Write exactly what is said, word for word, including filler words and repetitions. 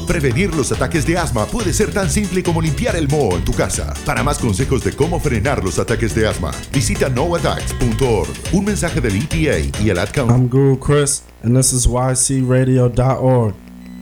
Prevenir los ataques de asma puede ser tan simple como limpiar el moho en tu casa. Para más consejos de cómo frenar los ataques de asma, visita no attacks punto org. Un mensaje del E P A y el Ad Council. I'm Guru Chris, and this is Y C radio dot org.